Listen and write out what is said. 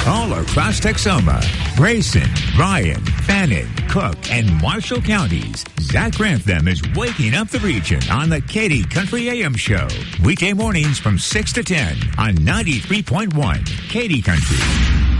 all across Texoma, Grayson, Bryan, Fannin, Cook, and Marshall counties. Zach Grantham is waking up the region on the Katy Country AM Show. Weekday mornings from 6 to 10 on 93.1 Katy Country.